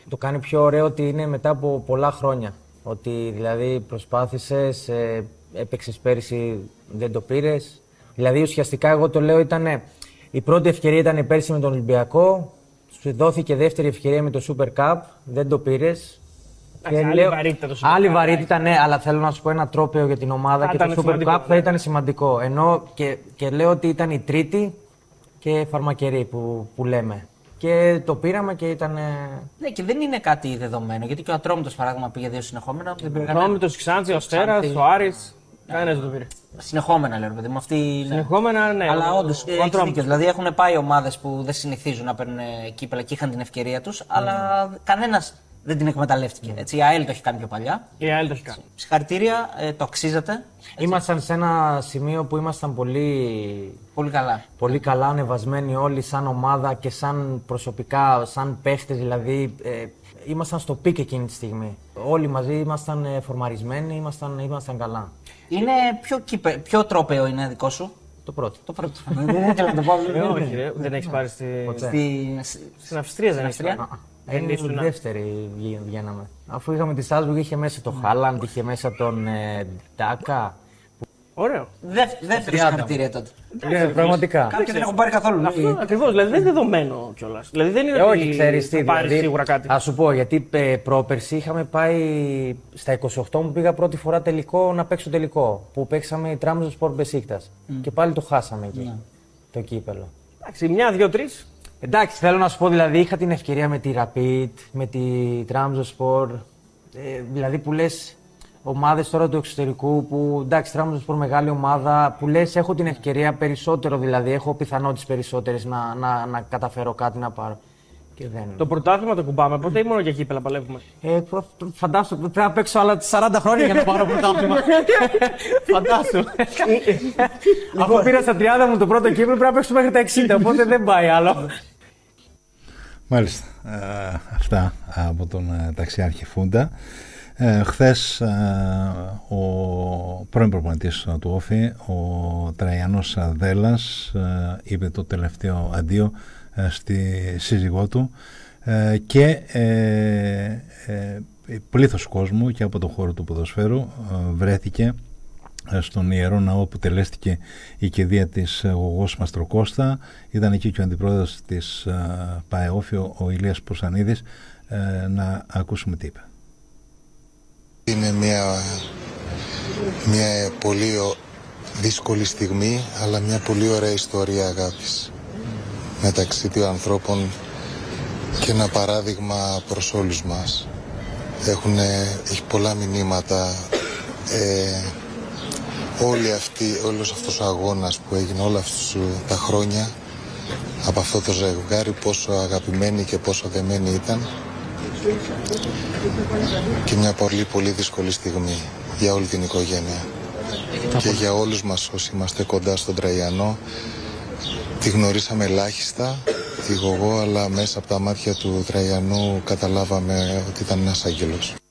Το κάνει πιο ωραίο ότι είναι μετά από πολλά χρόνια. Ότι δηλαδή προσπάθησες, έπαιξες πέρυσι, δεν το πήρες. Δηλαδή ουσιαστικά εγώ το λέω η πρώτη ευκαιρία ήταν πέρυσι με τον Ολυμπιακό. Σου δόθηκε δεύτερη ευκαιρία με το Super Cup, δεν το πήρες. Άλλη βαρύτητα το Super Cup. Άλλη βαρύτητα, ναι, αλλά θέλω να σου πω ένα τρόπαιο για την ομάδα και το Super Cup θα ήταν σημαντικό. Ενώ και λέω ότι ήταν η τρίτη και φαρμακερή που λέμε. Και το πήραμε και ήταν. Ναι, και δεν είναι κάτι δεδομένο. Γιατί και ο Ατρόμητος παράδειγμα πήγε 2 συνεχόμενα. Ο Ατρόμητος, Ξάνθη, ο Αστέρας, ο Άρης. Κανένας δεν το πήρε. Συνεχόμενα λέω, παιδί μου. Συνεχόμενα, ναι. Αλλά όντως έχεις δίκιο. Δηλαδή έχουν πάει ομάδες που δεν συνηθίζουν να παίρνουν κύπελα και είχαν την ευκαιρία τους, αλλά κανένας δεν την εκμεταλλεύτηκε. Έτσι, η ΑΕΛ το έχει κάνει πιο παλιά. Η ΑΕΛ το έχει κάνει. Συγχαρητήρια, το αξίζατε. Ήμασταν σε ένα σημείο που ήμασταν πολύ καλά. Πολύ καλά ανεβασμένοι όλοι σαν ομάδα και σαν προσωπικά, σαν παίχτες δηλαδή. Ήμασταν στο πικ εκείνη τη στιγμή. Όλοι μαζί ήμασταν φορμαρισμένοι, ήμασταν καλά. Είναι ποιο τρόπαιο είναι δικό σου? Το πρώτο. Το πρώτο. Δεν ήθελα να το πω. Όχι, δεν έχεις πάρει στην Αυστρία, δεν έχεις πάρει. Είναι δεύτερη βγαίναμε. Αφού είχαμε τη Σάλσμπουργκ, είχε μέσα το Χάλαντ, είχε μέσα τον Ντάκα. Ωραίο. Δεύτερη συγχαρητήρια τότε. Πραγματικά. Κάποιοι δεν έχουν πάρει καθόλου. Αυτό ακριβώς. Δηλαδή δεν είναι δεδομένο κιόλας. Δηλαδή δεν είναι όχι, ξέρεις τι. Πάρει σίγουρα κάτι. Ας σου πω, γιατί πρόπερση είχαμε πάει στα 28 μου πήγα πρώτη φορά τελικό να παίξω τελικό. Που παίξαμε η Trabzonspor Beşiktaş. Και πάλι το χάσαμε εκεί. Το κύπελο. Εντάξει, μια, δύο, τρεις. Εντάξει, θέλω να σου πω, δηλαδή είχα την ευκαιρία με τη Rapid, με τη Trabzonspor, δηλαδή που λες ομάδες τώρα του εξωτερικού που εντάξει, Trabzonspor μεγάλη ομάδα, που λες έχω την ευκαιρία περισσότερο, δηλαδή έχω πιθανότητες περισσότερες να καταφέρω κάτι να πάρω. Και δεν... Το πρωτάθλημα το κουμπάμε, ποτέ ή μόνο για κύπελα παλεύουμε? Φαντάσου, πρέπει να παίξω άλλα 40 χρόνια για να πάρω πρωτάθλημα. Φαντάσου. Αφού πήρα στα 30 μου το πρώτο κύπελο, πρέπει να παίξω μέχρι τα 60, οπότε δεν πάει άλλο. Μάλιστα. Αυτά από τον ταξιάρχη Φούντα. Χθες ο πρώην προπονητής του Όφη, ο Τραϊανός Δέλλας, είπε το τελευταίο αντίο στη σύζυγό του και πλήθος κόσμου και από το χώρο του ποδοσφαίρου βρέθηκε στον Ιερό Ναό που τελέστηκε η κηδεία της Γογός Μαστροκώστα. Ήταν εκεί και ο αντιπρόεδρος της ΠΑΕ-Όφη, ο Ηλίας Πουρσανίδης. Να ακούσουμε τι είπε. Είναι μια πολύ δύσκολη στιγμή, αλλά μια πολύ ωραία ιστορία αγάπης μεταξύ δύο ανθρώπων και ένα παράδειγμα προς όλους μας. Έχει πολλά μηνύματα. Όλος αυτός ο αγώνας που έγινε όλα αυτά τα χρόνια από αυτό το ζευγάρι, πόσο αγαπημένοι και πόσο δεμένοι ήταν, και μια πολύ δύσκολη στιγμή για όλη την οικογένεια και για όλους μας όσοι είμαστε κοντά στον Τραϊανό. Τη γνωρίσαμε ελάχιστα τη Γογό, αλλά μέσα από τα μάτια του Τραϊανού καταλάβαμε ότι ήταν ένας άγγελος.